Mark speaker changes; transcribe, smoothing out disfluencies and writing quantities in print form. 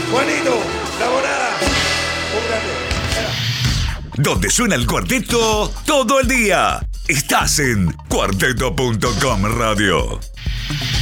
Speaker 1: Juanito, la monada. Un grande.
Speaker 2: Donde suena el cuarteto todo el día. Estás en cuarteto.com Radio.